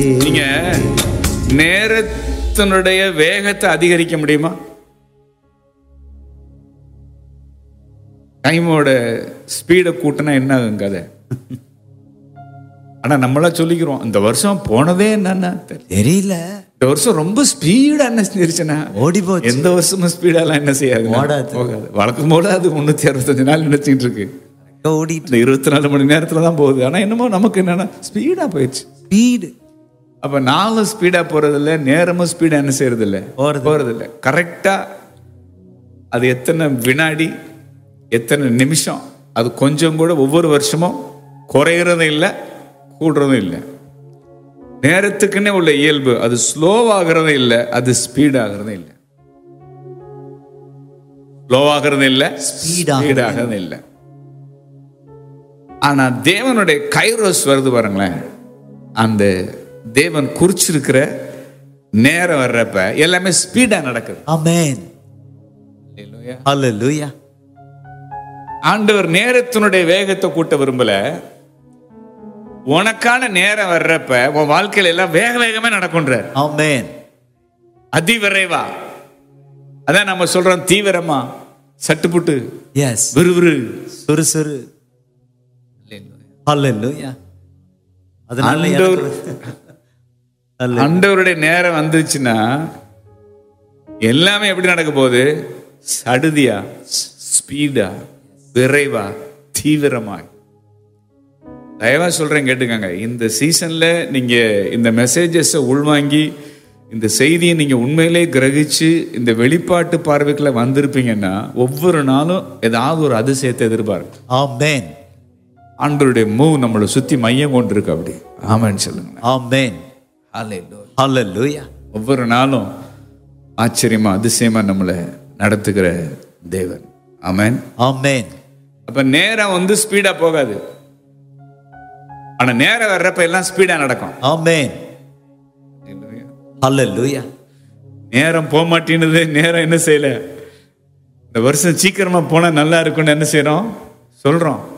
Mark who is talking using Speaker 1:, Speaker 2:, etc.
Speaker 1: நீங்க நேரத்தினுடைய வேகத்தை அதிகரிக்க முடியுமா? டைமோட ஸ்பீடை கூட்டினா என்ன ஆகும் கதை? ஆனா நம்மளாம் சொல்லிக்கிறோம், இந்த வருஷம் போனதே என்னன்னா
Speaker 2: தெரியல,
Speaker 1: இந்த வருஷம் ரொம்ப ஸ்பீடா என்ன செஞ்சிருச்சுன்னா
Speaker 2: ஓடி போச்சு.
Speaker 1: எந்த வருஷமும் ஸ்பீடாலாம் என்ன செய்யாது, போகாது. வழக்கம் போல அது 365 நாள் நினைச்சிட்டு இருக்கு.
Speaker 2: ஓடிட்டு
Speaker 1: இந்த 24 மணி நேரத்துல தான் போகுது. ஆனா என்னமோ நமக்கு என்னன்னா ஸ்பீடா போயிடுச்சு.
Speaker 2: ஸ்பீடு.
Speaker 1: அப்ப நாளும் ஸ்பீடா போறது இல்லை, நேரமும் ஸ்பீடா என்ன செய்யறது இல்லை, போறது இல்லை. கரெக்டா அது எத்தனை வினாடி எத்தனை நிமிஷம், அது கொஞ்சம் கூட ஒவ்வொரு வருஷமும் குறையறதும் இல்லை கூடுறதும் இல்லை. நேரத்துக்குன்னே உள்ள இயல்பு, அது ஸ்லோவாகிறதும் இல்லை, அது ஸ்பீடாகிறதும் இல்லை. ஸ்லோவாகிறதும் இல்லை, ஸ்பீடாகிறதும் இல்லை. ஆனா தேவனுடைய கைரோஸ் வருது பாருங்களேன், அந்த தேவன் குறிச்சிருக்கிற நேரம் வர்றப்ப எல்லாமே ஸ்பீடா நடக்குது.
Speaker 2: ஆமென். ஹல்லேலூயா.
Speaker 1: ஆண்டவர் நேரத்தினுடைய வேகத்தை கூட்ட விரும்பல. உனக்கான நேரம் வர்றப்ப உன் வாழ்க்கையில எல்லாம் வேக வேகமே நடக்கும்ன்றார்.
Speaker 2: ஆமென்.
Speaker 1: அதிவிரைவா. அதான் நம்ம சொல்றோம், தீவிரமா, சட்டுப்புட்டு,
Speaker 2: எஸ்,
Speaker 1: விறுவிறு,
Speaker 2: சுறுசுறு. ஹல்லேலூயா.
Speaker 1: ஆண்டவருடைய நேரம் வந்துச்சுன்னா எல்லாமே எப்படி நடக்க போகுது? சடுதியா, ஸ்பீடா, விரைவா, தீவிரமா. தயவா சொல்றேன் கேட்டுக்கங்க. இந்த சீசன்ல நீங்க இந்த மெசேஜஸ் உள்வாங்கி இந்த செய்தியை நீங்க உண்மையிலே கிரகிச்சு இந்த வெளிப்பாட்டு பார்வைக்குள்ள வந்திருப்பீங்கன்னா ஒவ்வொரு நாளும் ஏதாவது ஒரு அதிசயத்தை எதிர்பார்க்கு.
Speaker 2: ஆமென்.
Speaker 1: ஆண்டவருடைய மூவ் நம்மளை சுத்தி மையம் கொண்டு இருக்கு. அப்படி ஆமென் சொல்லுங்க.
Speaker 2: ஆமென். ஹல்லேலூயா.
Speaker 1: ஒவ்வொரு நாளும் ஆச்சரியமா அதிசயமா நம்மளை நடத்துகிற தேவன். ஆமென்.
Speaker 2: ஆமென்.
Speaker 1: அப்ப நேரம் வந்து ஸ்பீடா போகாது, ஆனா நேரம் வர்றப்ப எல்லாம் ஸ்பீடா நடக்கும்.
Speaker 2: ஆமென். ஹல்லேலூயா.
Speaker 1: நேரம் போக மாட்டேங்குது. நேரம் என்ன செய்யல, இந்த வருஷம் சீக்கிரமா போனா நல்லா இருக்கும்னு என்ன செய்யறோம், சொல்றோம்.